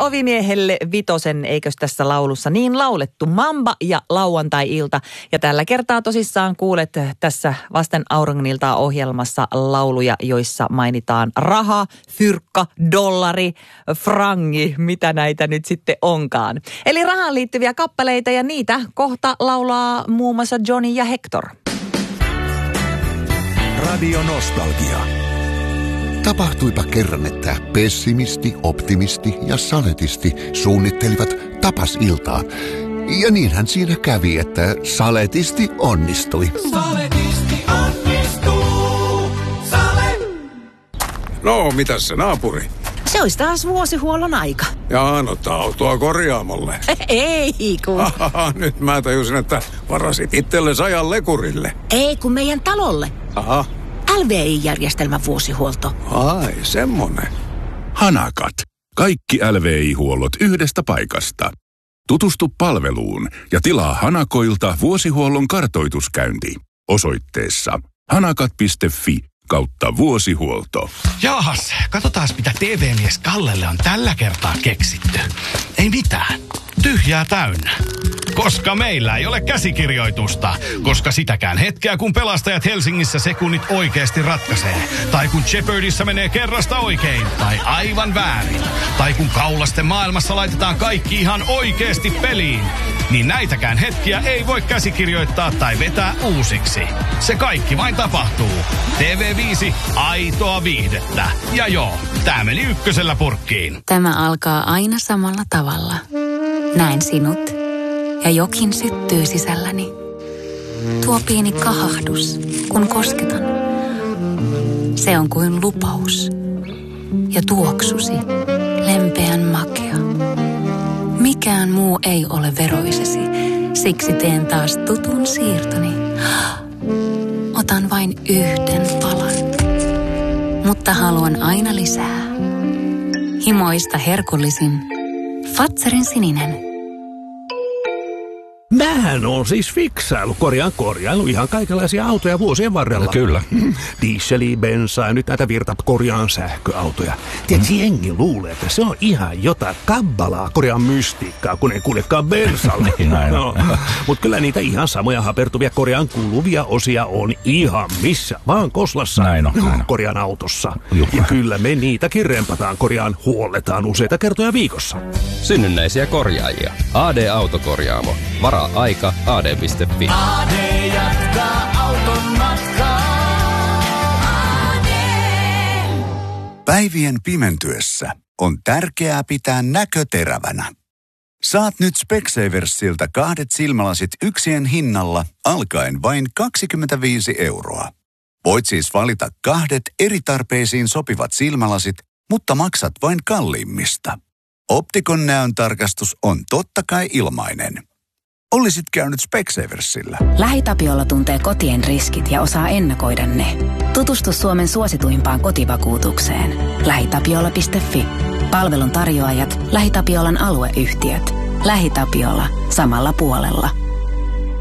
ovimiehelle vitosen, eikös tässä laulussa niin laulettu? Mamba ja lauantai-ilta. Ja tällä kertaa tosissaan kuulet tässä Vasten auringoniltaa ohjelmassa lauluja, joissa mainitaan raha, fyrkka, dollari, frangi, mitä näitä nyt sitten onkaan. Eli rahaan liittyviä kappaleita ja niitä kohta laulaa muun muassa Johnny ja Hector. Radio Nostalgia. Tapahtuipa kerran, että pessimisti, optimisti ja saletisti suunnittelivat tapasiltaa. Ja niinhän siinä kävi, että saletisti onnistui. Saletisti onnistuu. No, mitäs se naapuri? Se olisi taas vuosihuollon aika. Jaa, no autoa korjaamolle. Ei kun. Nyt mä tajusin, että varasit itsellesi ajan lekurille. Ei kun meidän talolle. Aha. LVI-järjestelmän vuosihuolto. Ai, semmonen. Hanakat. Kaikki LVI-huollot yhdestä paikasta. Tutustu palveluun ja tilaa Hanakoilta vuosihuollon kartoituskäynti osoitteessa hanakat.fi/vuosihuolto. Jaahas, katsotaan mitä TV-mies Kallelle on tällä kertaa keksitty. Ei mitään. Tyhjää täynnä. Koska meillä ei ole käsikirjoitusta. Koska sitäkään hetkeä, kun pelastajat Helsingissä sekunnit oikeasti ratkaisee. Tai kun Jeopardyssä menee kerrasta oikein. Tai aivan väärin. Tai kun kaulasten maailmassa laitetaan kaikki ihan oikeasti peliin. Niin näitäkään hetkiä ei voi käsikirjoittaa tai vetää uusiksi. Se kaikki vain tapahtuu. TV5, aitoa viihdettä. Ja joo, tää meni ykkösellä purkkiin. Tämä alkaa aina samalla tavalla. Näen sinut. Ja jokin syttyy sisälläni. Tuo pieni kahahdus, kun kosketan. Se on kuin lupaus. Ja tuoksusi, lempeän makea. Mikään muu ei ole veroisesi. Siksi teen taas tutun siirtoni. Otan vain yhden palan. Mutta haluan aina lisää. Himoista herkullisin. Fatserin sininen. Mähän on siis korjailu ihan kaikenlaisia autoja vuosien varrella. No, kyllä. Dieseliä, bensaa ja nyt näitä korjaan sähköautoja. Tiedätkö, jengi luulee, että se on ihan jotain kabbalaa korjaan mystiikkaa, kun ei kuljekaan bensalla. Niin, näin no, mutta kyllä niitä ihan samoja hapertuvia korjaan kuluvia osia on ihan missä vaan Koslassa. Näin on. Korjaan autossa. Juh. Ja kyllä me niitäkin rempataan korjaan, huolletaan useita kertoja viikossa. Synnynnäisiä korjaajia. AD Autokorjaamo. Varaa aika ad.fi. AD jatkaa auton matkaa. AD. Päivien pimentyessä on tärkeää pitää näkö terävänä. Saat nyt Specsaversilta 2 silmälasit yksien hinnalla alkaen vain 25 €. Voit siis valita 2 eri tarpeisiin sopivat silmälasit, mutta maksat vain kalliimmista. Optikon näöntarkastus on totta kai ilmainen. Olisit käynyt Specsaversilla. LähiTapiola tuntee kotien riskit ja osaa ennakoida ne. Tutustu Suomen suosituimpaan kotivakuutukseen. LähiTapiola.fi. Palvelun tarjoajat, LähiTapiolan alueyhtiöt. LähiTapiola. Samalla puolella.